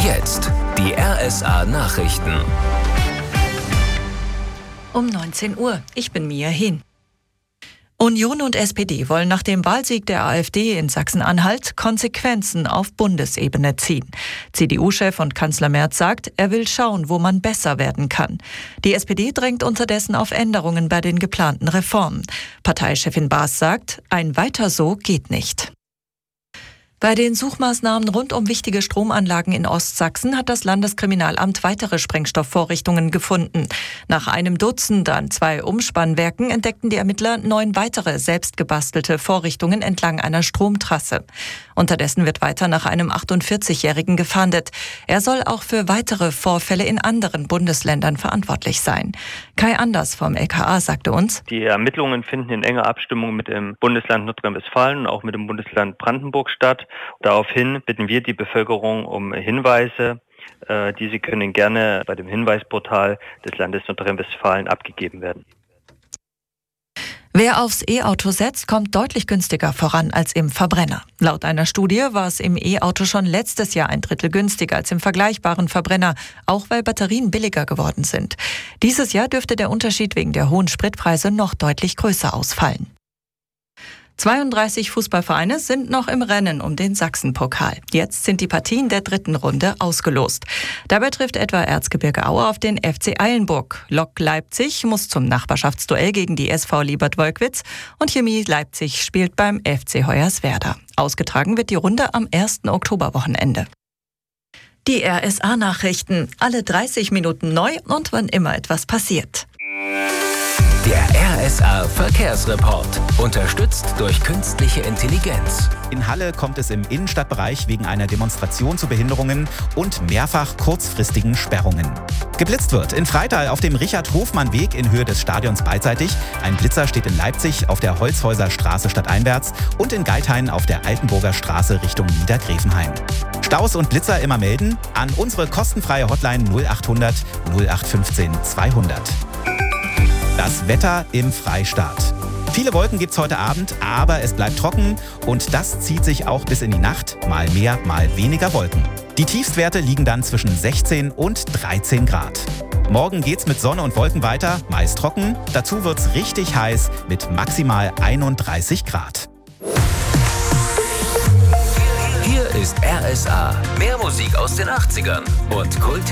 Jetzt die RSA Nachrichten. Um 19 Uhr. Ich bin Mia Hin. Union und SPD wollen nach dem Wahlsieg der AfD in Sachsen-Anhalt Konsequenzen auf Bundesebene ziehen. CDU-Chef und Kanzler Merz sagt, er will schauen, wo man besser werden kann. Die SPD drängt unterdessen auf Änderungen bei den geplanten Reformen. Parteichefin Baas sagt, ein Weiter so geht nicht. Bei den Suchmaßnahmen rund um wichtige Stromanlagen in Ostsachsen hat das Landeskriminalamt weitere Sprengstoffvorrichtungen gefunden. Nach einem Dutzend an 2 Umspannwerken entdeckten die Ermittler 9 weitere selbstgebastelte Vorrichtungen entlang einer Stromtrasse. Unterdessen wird weiter nach einem 48-Jährigen gefahndet. Er soll auch für weitere Vorfälle in anderen Bundesländern verantwortlich sein. Kai Anders vom LKA sagte uns: Die Ermittlungen finden in enger Abstimmung mit dem Bundesland Nordrhein-Westfalen und auch mit dem Bundesland Brandenburg statt. Daraufhin bitten wir die Bevölkerung um Hinweise. Diese können gerne bei dem Hinweisportal des Landes Nordrhein-Westfalen abgegeben werden. Wer aufs E-Auto setzt, kommt deutlich günstiger voran als im Verbrenner. Laut einer Studie war es im E-Auto schon letztes Jahr 1/3 günstiger als im vergleichbaren Verbrenner, auch weil Batterien billiger geworden sind. Dieses Jahr dürfte der Unterschied wegen der hohen Spritpreise noch deutlich größer ausfallen. 32 Fußballvereine sind noch im Rennen um den Sachsenpokal. Jetzt sind die Partien der 3. Runde ausgelost. Dabei trifft etwa Erzgebirge Aue auf den FC Eilenburg. Lok Leipzig muss zum Nachbarschaftsduell gegen die SV Liebert-Wolkwitz und Chemie Leipzig spielt beim FC Hoyerswerda. Ausgetragen wird die Runde am 1. Oktoberwochenende. Die RSA-Nachrichten, alle 30 Minuten neu und wann immer etwas passiert. Der RSA Verkehrsreport, unterstützt durch künstliche Intelligenz. In Halle kommt es im Innenstadtbereich wegen einer Demonstration zu Behinderungen und mehrfach kurzfristigen Sperrungen. Geblitzt wird in Freital auf dem Richard-Hofmann-Weg in Höhe des Stadions beidseitig. Ein Blitzer steht in Leipzig auf der Holzhäuser Straße stadteinwärts und in Geithain auf der Altenburger Straße Richtung Niedergräfenhain. Staus und Blitzer immer melden an unsere kostenfreie Hotline 0800 0815 200. Das Wetter im Freistaat. Viele Wolken gibt's heute Abend, aber es bleibt trocken und das zieht sich auch bis in die Nacht. Mal mehr, mal weniger Wolken. Die Tiefstwerte liegen dann zwischen 16 und 13 Grad. Morgen geht's mit Sonne und Wolken weiter, meist trocken. Dazu wird's richtig heiß mit maximal 31 Grad. Hier ist RSA. Mehr Musik aus den 80ern und Kult